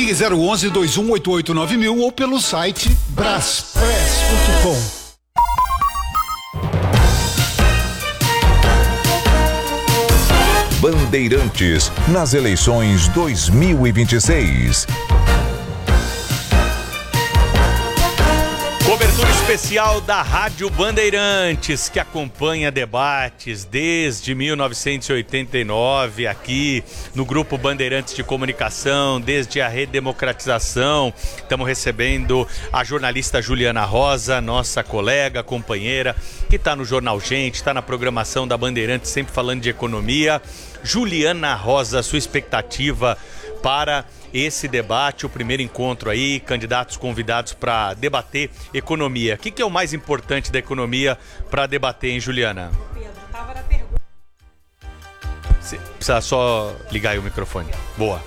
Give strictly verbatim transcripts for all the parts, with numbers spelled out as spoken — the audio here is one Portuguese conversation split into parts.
Ligue zero onze, dois um oito oito, nove mil ou pelo site braspress ponto com. Bandeirantes nas eleições dois mil e vinte e seis. Cobertura especial da Rádio Bandeirantes, que acompanha debates desde mil novecentos e oitenta e nove aqui no Grupo Bandeirantes de Comunicação, desde a redemocratização. Estamos recebendo a jornalista Juliana Rosa, nossa colega, companheira, que está no Jornal Gente, está na programação da Bandeirantes, sempre falando de economia. Juliana Rosa, sua expectativa para esse debate, o primeiro encontro aí, candidatos convidados para debater economia. O que, que é o mais importante da economia para debater, hein, Juliana? Pedro, estava na pergunta. Você precisa só ligar aí o microfone. Boa.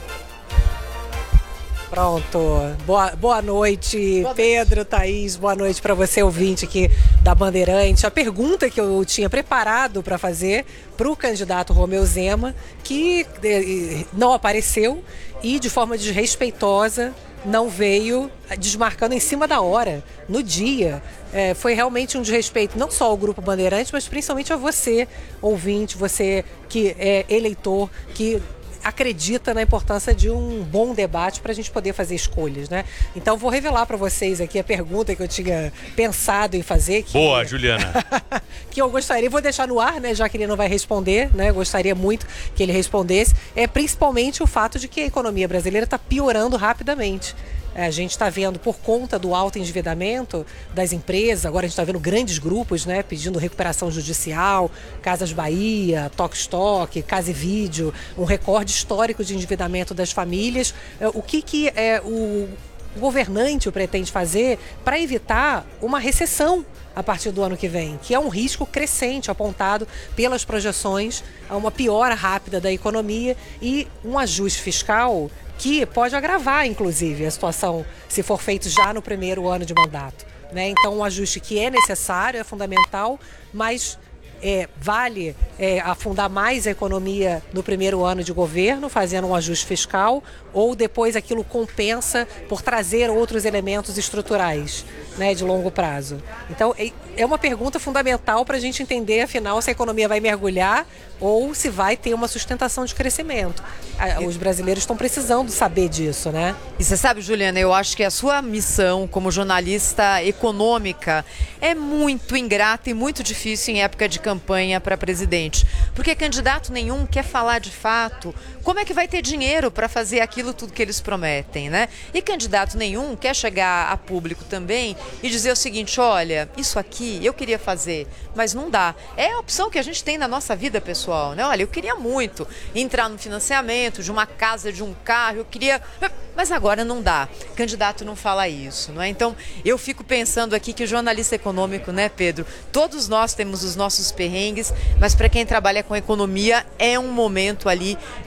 Pronto. Boa, boa noite, boa Pedro, noite. Thaís. Boa noite para você, ouvinte aqui da Bandeirante. A pergunta que eu tinha preparado para fazer para o candidato Romeu Zema, que eh, não apareceu e de forma desrespeitosa não veio, desmarcando em cima da hora, no dia. É, foi realmente um desrespeito não só ao Grupo Bandeirantes, mas principalmente a você, ouvinte, você que é eleitor, que acredita na importância de um bom debate para a gente poder fazer escolhas, né? Então vou revelar para vocês aqui a pergunta que eu tinha pensado em fazer. Que, Boa, Juliana. que eu gostaria, vou deixar no ar, né? Já que ele não vai responder, né? Gostaria muito que ele respondesse. É principalmente o fato de que a economia brasileira está piorando rapidamente. A gente está vendo, por conta do alto endividamento das empresas, agora a gente está vendo grandes grupos, né, pedindo recuperação judicial, Casas Bahia, Toque Stock, Casa e Vídeo, um recorde histórico de endividamento das famílias. O que, que é, o governante pretende fazer para evitar uma recessão a partir do ano que vem, que é um risco crescente apontado pelas projeções a uma piora rápida da economia e um ajuste fiscal que pode agravar, inclusive, a situação se for feito já no primeiro ano de mandato, né? Então, um ajuste que é necessário, é fundamental, mas é, vale é, afundar mais a economia no primeiro ano de governo, fazendo um ajuste fiscal, ou depois aquilo compensa por trazer outros elementos estruturais, né, de longo prazo. Então, é uma pergunta fundamental para a gente entender, afinal, se a economia vai mergulhar ou se vai ter uma sustentação de crescimento. Os brasileiros estão precisando saber disso, né? E você sabe, Juliana, eu acho que a sua missão como jornalista econômica é muito ingrata e muito difícil em época de campanha para presidente. Porque candidato nenhum quer falar de fato como é que vai ter dinheiro para fazer aquilo tudo que eles prometem, né? E candidato nenhum quer chegar a público também e dizer o seguinte: olha, isso aqui eu queria fazer, mas não dá. É a opção que a gente tem na nossa vida pessoal, né? Olha, eu queria muito entrar no financiamento de uma casa, de um carro, eu queria... mas agora não dá. Candidato não fala isso, não é? Então, eu fico pensando aqui que o jornalista econômico, né, Pedro? Todos nós temos os nossos perrengues, mas para quem trabalha com economia é um momento ali